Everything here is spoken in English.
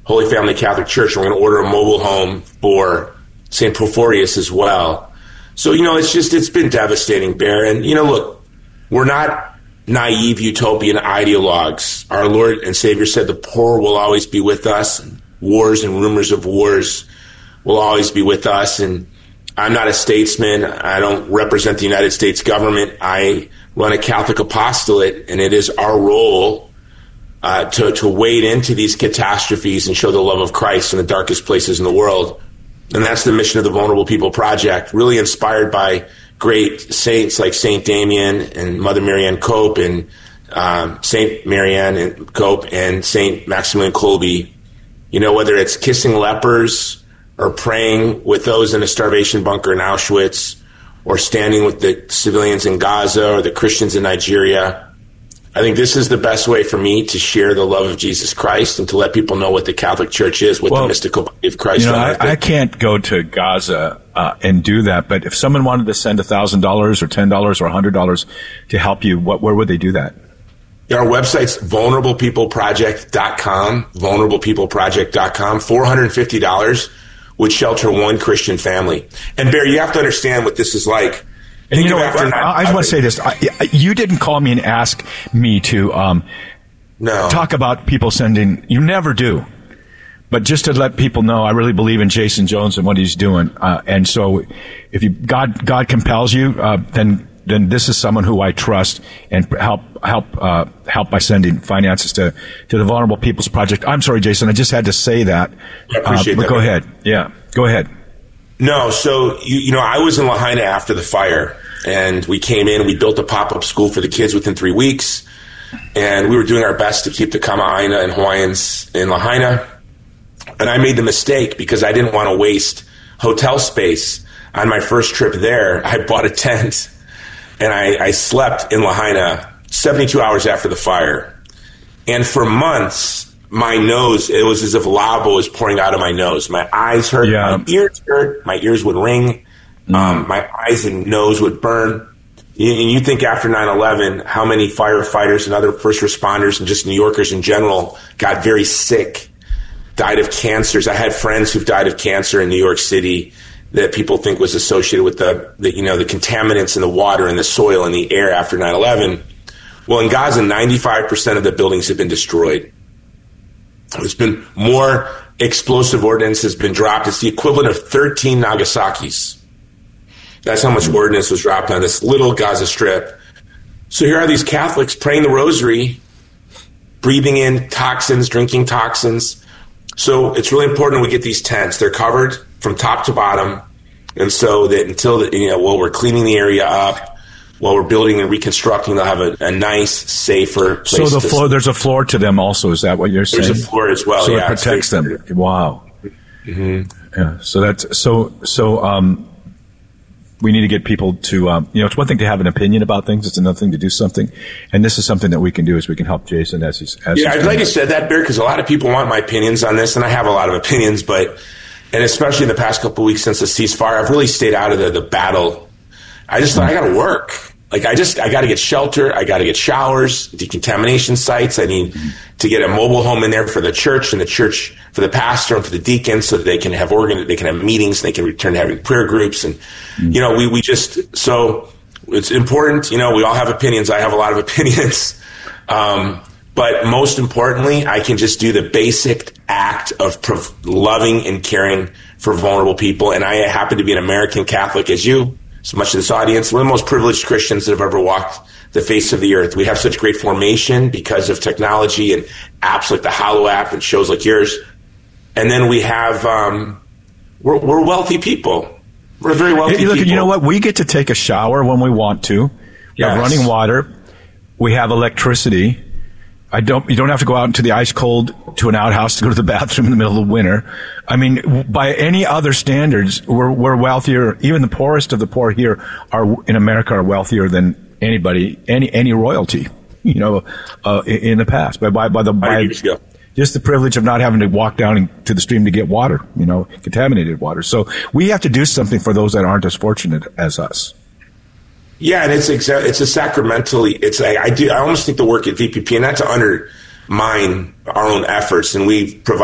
Holy Family Catholic Church. We're going to order a mobile home for St. Porphyrius as well. So, it's been devastating, Bear. And, look, we're not naive utopian ideologues. Our Lord and Savior said the poor will always be with us. Wars and rumors of wars will always be with us. And I'm not a statesman. I don't represent the United States government. I run a Catholic apostolate, and it is our role to wade into these catastrophes and show the love of Christ in the darkest places in the world. And that's the mission of the Vulnerable People Project, really inspired by great saints like St. Damien and Mother Marianne Cope and St. Marianne and Cope and St. Maximilian Kolbe. Whether it's kissing lepers or praying with those in a starvation bunker in Auschwitz or standing with the civilians in Gaza or the Christians in Nigeria, I think this is the best way for me to share the love of Jesus Christ and to let people know what the Catholic Church is, what the mystical body of Christ is. I can't go to Gaza and do that, but if someone wanted to send $1,000 or $10 or $100 to help you, where would they do that? Our website's vulnerablepeopleproject.com, vulnerablepeopleproject.com. $450 would shelter one Christian family. And, Bear, you have to understand what this is like. And I just want to say this. You didn't call me and ask me to talk about people sending. You never do. But just to let people know, I really believe in Jason Jones and what he's doing. And so if God compels you, then this is someone who I trust and help by sending finances to the Vulnerable People's Project. I'm sorry, Jason. I just had to say that. I appreciate that. Go ahead. Yeah, go ahead. No, so, I was in Lahaina after the fire, and we came in, we built a pop-up school for the kids within 3 weeks, and we were doing our best to keep the Kama'aina and Hawaiians in Lahaina, and I made the mistake because I didn't want to waste hotel space. On my first trip there, I bought a tent, and I slept in Lahaina 72 hours after the fire, and for months, my nose, it was as if lava was pouring out of my nose. My eyes hurt, my ears hurt, my ears would ring, my eyes and nose would burn. And you think after 9/11, how many firefighters and other first responders and just New Yorkers in general got very sick, died of cancers. I had friends who've died of cancer in New York City that people think was associated with the contaminants in the water and the soil and the air after 9/11. Well, in Gaza, 95% of the buildings have been destroyed. There's been more explosive ordnance has been dropped. It's the equivalent of 13 Nagasaki's. That's how much ordnance was dropped on this little Gaza Strip. So here are these Catholics praying the rosary, breathing in toxins, drinking toxins. So it's really important we get these tents. They're covered from top to bottom. And so that while we're cleaning the area up, while we're building and reconstructing, they'll have a nice, safer place. So there's a floor to them also. Is that what you're saying? There's a floor as well. So it protects them. Wow. Mm-hmm. Yeah. So that's we need to get people to it's one thing to have an opinion about things. It's another thing to do something. And this is something that we can do is we can help Jason as he's. I'm glad you said that, Bear, because a lot of people want my opinions on this, and I have a lot of opinions, and especially in the past couple of weeks since the ceasefire, I've really stayed out of the battle. I just thought I got to work. I got to get shelter. I got to get showers, decontamination sites. I need to get a mobile home in there for the church and the church for the pastor and for the deacons so that they can have they can have meetings. And they can return to having prayer groups. And, so it's important. We all have opinions. I have a lot of opinions. But most importantly, I can just do the basic act of loving and caring for vulnerable people. And I happen to be an American Catholic as you. So much of this audience, we're the most privileged Christians that have ever walked the face of the earth. We have such great formation because of technology and apps like the Hallow app and shows like yours. And then we have, we're wealthy people. We're very wealthy people. You know what? We get to take a shower when we want to. We have running water. We have electricity. You don't have to go out into the ice cold to an outhouse to go to the bathroom in the middle of winter. I mean, by any other standards, we're wealthier. Even the poorest of the poor here in America are wealthier than anybody, any royalty, in the past. Just the privilege of not having to walk down to the stream to get water, contaminated water. So we have to do something for those that aren't as fortunate as us. Yeah, and it's a sacramentally. I almost think the work at VPP, and not to undermine our own efforts, and we provide